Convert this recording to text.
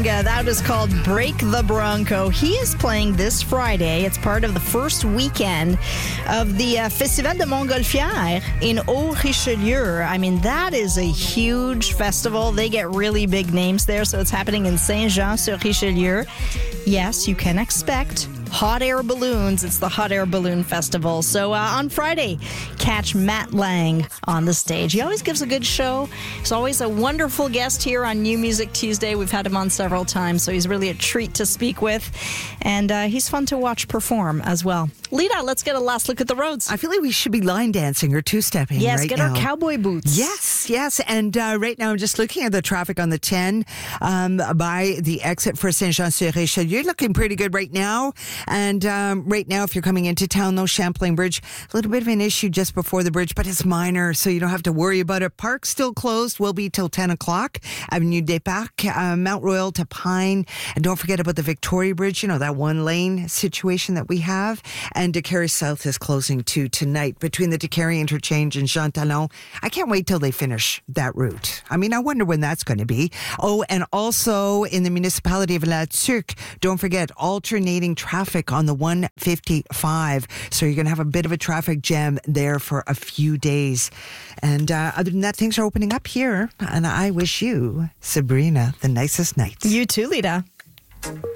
song. That is called Break the Bronco. He is playing this Friday. It's part of the first weekend of the Festival de Montgolfière in Haut-Richelieu. I mean, that is a huge festival. They get really big names there. So it's happening in Saint-Jean-sur-Richelieu. Yes, you can expect hot air balloons. It's the Hot Air Balloon Festival. So on Friday, catch Matt Lang on the stage. He always gives a good show. He's always a wonderful guest here on New Music Tuesday. We've had him on several times, so he's really a treat to speak with. And he's fun to watch perform as well. Lita, let's get a last look at the roads. I feel like we should be line dancing or two-stepping yes, right get now. our cowboy boots. Yes. And right now I'm just looking at the traffic on the 10 by the exit for Saint-Jean-sur-Richelieu. Looking pretty good right now. And right now, if you're coming into town, though, Champlain Bridge, a little bit of an issue just before the bridge, but it's minor, so you don't have to worry about it. Park's still closed, will be till 10 o'clock. Avenue des Parcs, Mount Royal to Pine. And don't forget about the Victoria Bridge, you know, that one lane situation that we have. And Décarie South is closing too tonight between the Décarie Interchange and Jean Talon. I can't wait till they finish that route. I mean, I wonder when that's going to be. Oh, and also in the municipality of La Tuque, don't forget alternating traffic on the 155. So you're going to have a bit of a traffic jam there for a few days. And other than that, things are opening up here. And I wish you, Sabrina, the nicest night. You too, Lita.